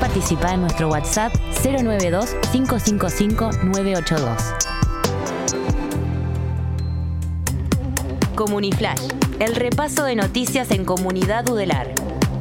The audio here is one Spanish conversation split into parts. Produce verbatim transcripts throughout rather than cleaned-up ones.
participar en nuestro WhatsApp cero nueve dos, cinco cinco cinco, nueve ocho dos. Comuniflash, el repaso de noticias en Comunidad Udelar.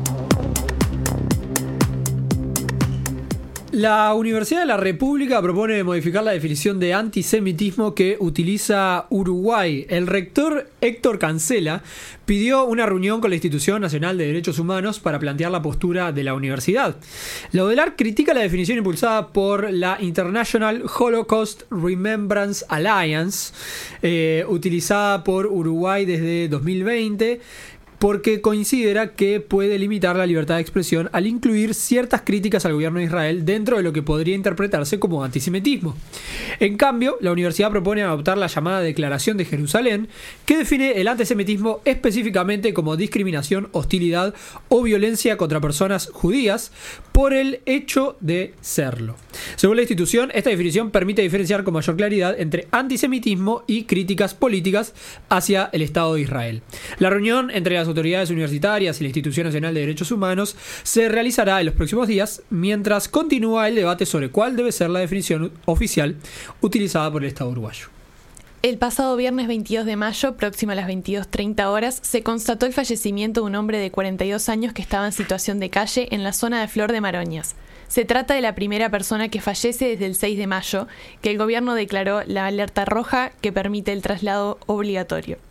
La Universidad de la República propone modificar la definición de antisemitismo que utiliza Uruguay. El rector Héctor Cancela pidió una reunión con la Institución Nacional de Derechos Humanos para plantear la postura de la universidad. La Udelar critica la definición impulsada por la International Holocaust Remembrance Alliance, eh, utilizada por Uruguay desde dos mil veinte, porque considera que puede limitar la libertad de expresión al incluir ciertas críticas al gobierno de Israel dentro de lo que podría interpretarse como antisemitismo. En cambio, la universidad propone adoptar la llamada Declaración de Jerusalén, que define el antisemitismo específicamente como discriminación, hostilidad o violencia contra personas judías por el hecho de serlo. Según la institución, esta definición permite diferenciar con mayor claridad entre antisemitismo y críticas políticas hacia el Estado de Israel. La reunión entre las autoridades universitarias y la Institución Nacional de Derechos Humanos se realizará en los próximos días, mientras continúa el debate sobre cuál debe ser la definición oficial utilizada por el Estado uruguayo. El pasado viernes veintidós de mayo, próximo a las veintidós treinta horas, se constató el fallecimiento de un hombre de cuarenta y dos años que estaba en situación de calle en la zona de Flor de Maroñas. Se trata de la primera persona que fallece desde el seis de mayo, que el gobierno declaró la alerta roja que permite el traslado obligatorio.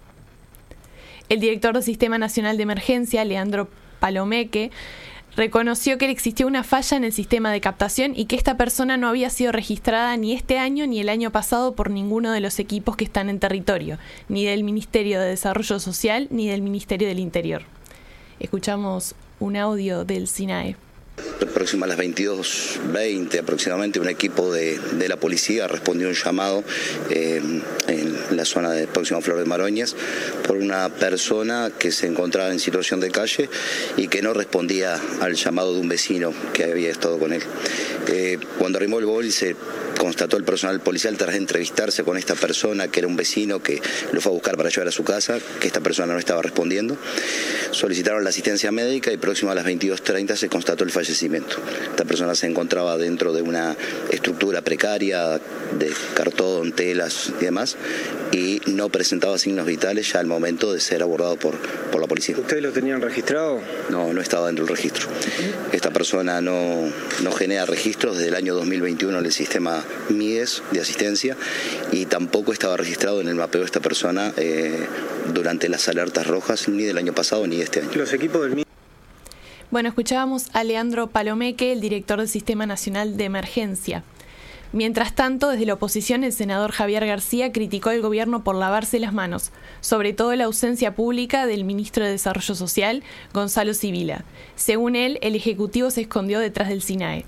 El director del Sistema Nacional de Emergencia, Leandro Palomeque, reconoció que existió una falla en el sistema de captación y que esta persona no había sido registrada ni este año ni el año pasado por ninguno de los equipos que están en territorio, ni del Ministerio de Desarrollo Social ni del Ministerio del Interior. Escuchamos un audio del SINAE. Próximo a las veintidós veinte aproximadamente, un equipo de, de la policía respondió a un llamado eh, en la zona de próxima Flor de Maroñas por una persona que se encontraba en situación de calle y que no respondía al llamado de un vecino que había estado con él. Eh, cuando arrimó el móvil se constató el personal policial tras entrevistarse con esta persona, que era un vecino que lo fue a buscar para llevar a su casa, que esta persona no estaba respondiendo. Solicitaron la asistencia médica y próximo a las veintidós treinta se constató el fallecimiento. Esta persona se encontraba dentro de una estructura precaria de cartón, telas y demás, y no presentaba signos vitales ya al momento de ser abordado por, por la policía. ¿Ustedes lo tenían registrado? No, no estaba dentro del registro. Esta persona no, no genera registros desde el año dos mil veintiuno en el sistema MIDES de asistencia y tampoco estaba registrado en el mapeo de esta persona eh, durante las alertas rojas ni del año pasado ni de este año. Los equipos del MIDES. Bueno, escuchábamos a Leandro Palomeque, el director del Sistema Nacional de Emergencia. Mientras tanto, desde la oposición, el senador Javier García criticó al gobierno por lavarse las manos, sobre todo la ausencia pública del ministro de Desarrollo Social, Gonzalo Sibila. Según él, el Ejecutivo se escondió detrás del SINAE.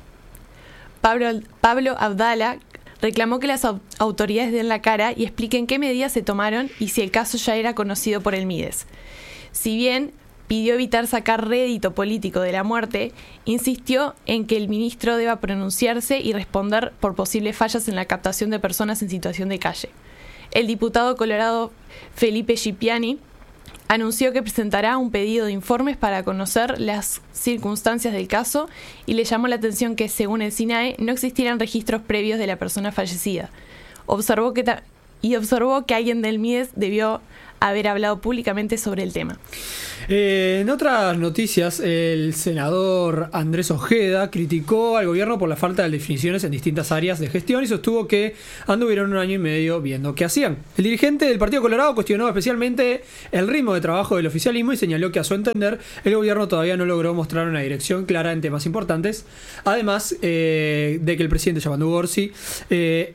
Pablo, Pablo Abdala reclamó que las autoridades den la cara y expliquen qué medidas se tomaron y si el caso ya era conocido por el MIDES. Si bien pidió evitar sacar rédito político de la muerte, insistió en que el ministro deba pronunciarse y responder por posibles fallas en la captación de personas en situación de calle. El diputado colorado Felipe Schipiani anunció que presentará un pedido de informes para conocer las circunstancias del caso y le llamó la atención que, según el SINAE, no existieran registros previos de la persona fallecida. Observó que ta- y observó que alguien del MIDES debió haber hablado públicamente sobre el tema. Eh, en otras noticias, el senador Andrés Ojeda criticó al gobierno por la falta de definiciones en distintas áreas de gestión y sostuvo que anduvieron un año y medio viendo qué hacían. El dirigente del Partido Colorado cuestionó especialmente el ritmo de trabajo del oficialismo y señaló que, a su entender, el gobierno todavía no logró mostrar una dirección clara en temas importantes, además eh, de que el presidente Yamandu Gorsi eh,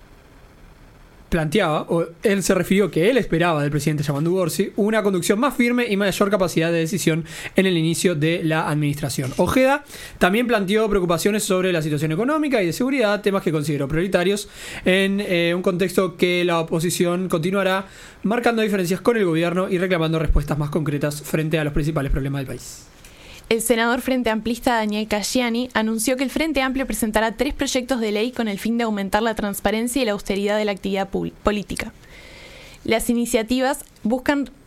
planteaba, o él se refirió que él esperaba del presidente Yamandu Gorsi una conducción más firme y mayor capacidad de decisión en el inicio de la administración. Ojeda también planteó preocupaciones sobre la situación económica y de seguridad, temas que consideró prioritarios en eh, un contexto que la oposición continuará marcando diferencias con el gobierno y reclamando respuestas más concretas frente a los principales problemas del país. El senador Frente Amplista Daniel Casciani anunció que el Frente Amplio presentará tres proyectos de ley con el fin de aumentar la transparencia y la austeridad de la actividad política. Las iniciativas buscan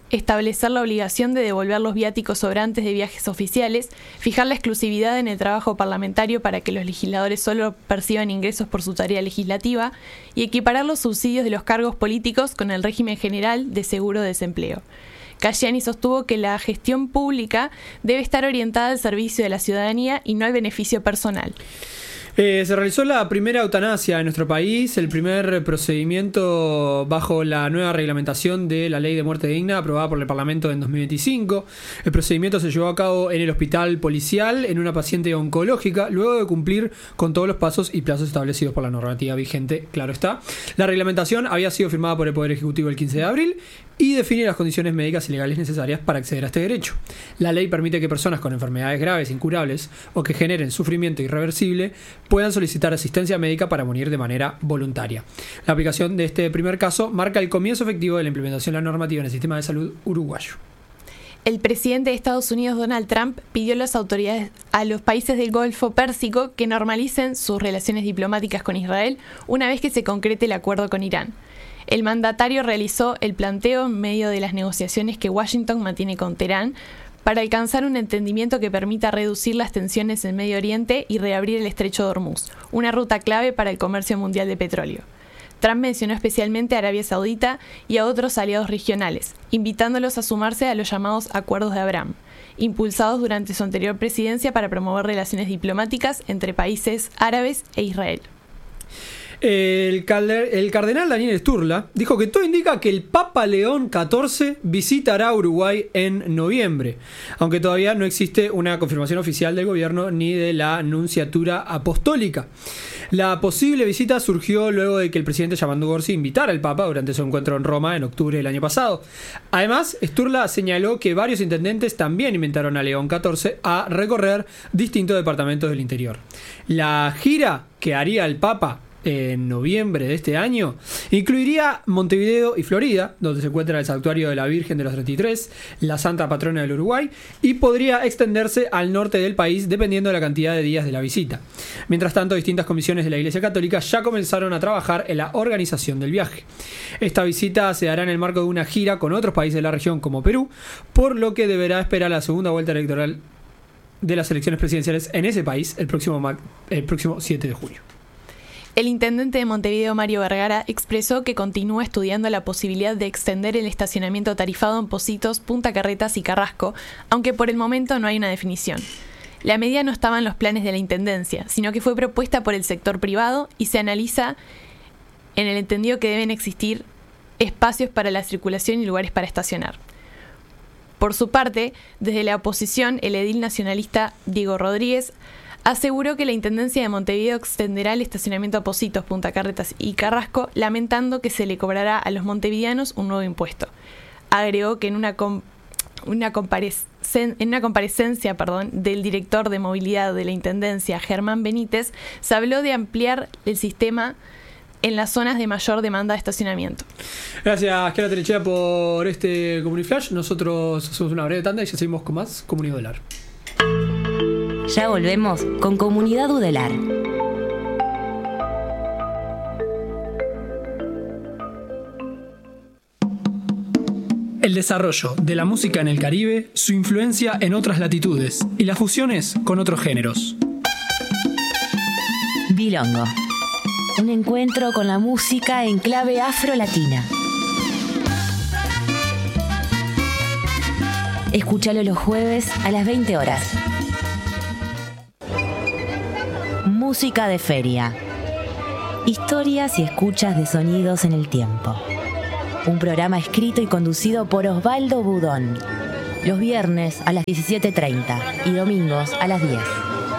establecer la obligación de devolver los viáticos sobrantes de viajes oficiales, fijar la exclusividad en el trabajo parlamentario para que los legisladores solo perciban ingresos por su tarea legislativa y equiparar los subsidios de los cargos políticos con el régimen general de seguro de desempleo. Casciani sostuvo que la gestión pública debe estar orientada al servicio de la ciudadanía y no al beneficio personal. Eh, se realizó la primera eutanasia en nuestro país, el primer procedimiento bajo la nueva reglamentación de la Ley de Muerte Digna aprobada por el Parlamento en dos mil veinticinco. El procedimiento se llevó a cabo en el hospital policial en una paciente oncológica, luego de cumplir con todos los pasos y plazos establecidos por la normativa vigente, claro está. La reglamentación había sido firmada por el Poder Ejecutivo el quince de abril y define las condiciones médicas y legales necesarias para acceder a este derecho. La ley permite que personas con enfermedades graves, incurables o que generen sufrimiento irreversible puedan solicitar asistencia médica para morir de manera voluntaria. La aplicación de este primer caso marca el comienzo efectivo de la implementación de la normativa en el sistema de salud uruguayo. El presidente de Estados Unidos, Donald Trump, pidió a las autoridades a los países del Golfo Pérsico que normalicen sus relaciones diplomáticas con Israel una vez que se concrete el acuerdo con Irán. El mandatario realizó el planteo en medio de las negociaciones que Washington mantiene con Teherán para alcanzar un entendimiento que permita reducir las tensiones en Medio Oriente y reabrir el estrecho de Hormuz, una ruta clave para el comercio mundial de petróleo. Trump mencionó especialmente a Arabia Saudita y a otros aliados regionales, invitándolos a sumarse a los llamados Acuerdos de Abraham, impulsados durante su anterior presidencia para promover relaciones diplomáticas entre países árabes e Israel. El, calder, el cardenal Daniel Sturla dijo que todo indica que el Papa León catorce visitará Uruguay en noviembre, aunque todavía no existe una confirmación oficial del gobierno ni de la nunciatura apostólica. La posible visita surgió luego de que el presidente Yamandu Gorsi invitara al Papa durante su encuentro en Roma en octubre del año pasado. Además, Sturla señaló que varios intendentes también invitaron a León catorce a recorrer distintos departamentos del interior. La gira que haría el Papa en noviembre de este año incluiría Montevideo y Florida, donde se encuentra el Santuario de la Virgen de los treinta y tres, la Santa Patrona del Uruguay, y podría extenderse al norte del país dependiendo de la cantidad de días de la visita. Mientras tanto, distintas comisiones de la Iglesia Católica ya comenzaron a trabajar en la organización del viaje. Esta visita se hará en el marco de una gira con otros países de la región como Perú, por lo que deberá esperar la segunda vuelta electoral de las elecciones presidenciales en ese país el próximo, el próximo siete de junio. El intendente de Montevideo, Mario Vergara, expresó que continúa estudiando la posibilidad de extender el estacionamiento tarifado en Pocitos, Punta Carretas y Carrasco, aunque por el momento no hay una definición. La medida no estaba en los planes de la intendencia, sino que fue propuesta por el sector privado y se analiza en el entendido que deben existir espacios para la circulación y lugares para estacionar. Por su parte, desde la oposición, el edil nacionalista Diego Rodríguez aseguró que la Intendencia de Montevideo extenderá el estacionamiento a Pocitos, Punta Carretas y Carrasco, lamentando que se le cobrará a los montevideanos un nuevo impuesto. Agregó que en una, com- una, comparecen- en una comparecencia perdón, del director de movilidad de la Intendencia, Germán Benítez, se habló de ampliar el sistema en las zonas de mayor demanda de estacionamiento. Gracias, Kiara Telechea, por este Comuniflash. Nosotros hacemos una breve tanda y ya seguimos con más Comunidad Udelar. Ya volvemos con Comunidad Udelar. El desarrollo de la música en el Caribe, su influencia en otras latitudes y las fusiones con otros géneros. Bilongo. Un encuentro con la música en clave afro-latina. Escúchalo los jueves a las veinte horas. Música de feria. Historias y escuchas de sonidos en el tiempo. Un programa escrito y conducido por Osvaldo Budón. Los viernes a las diecisiete treinta y domingos a las diez.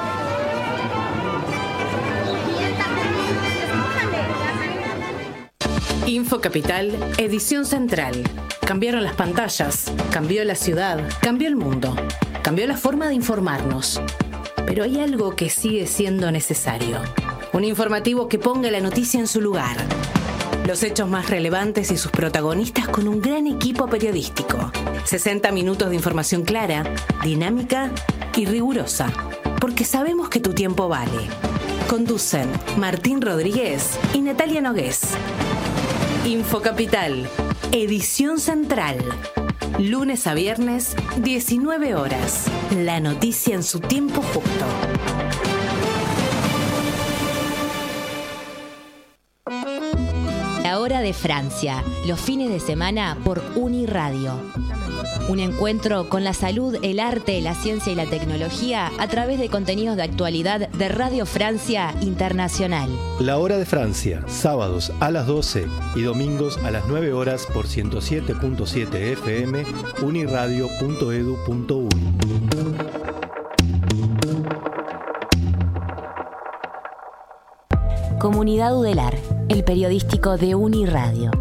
Info Capital, edición central. Cambiaron las pantallas, cambió la ciudad, cambió el mundo, cambió la forma de informarnos. Pero hay algo que sigue siendo necesario. Un informativo que ponga la noticia en su lugar. Los hechos más relevantes y sus protagonistas con un gran equipo periodístico. sesenta minutos de información clara, dinámica y rigurosa. Porque sabemos que tu tiempo vale. Conducen Martín Rodríguez y Natalia Nogués. Info Capital, edición central. Lunes a viernes, diecinueve horas. La noticia en su tiempo justo. La hora de Francia, los fines de semana por Uniradio. Un encuentro con la salud, el arte, la ciencia y la tecnología a través de contenidos de actualidad de Radio Francia Internacional. La hora de Francia, sábados a las doce y domingos a las nueve horas por ciento siete punto siete F M, uniradio punto edu punto uy. Comunidad Udelar, el periodístico de Uniradio.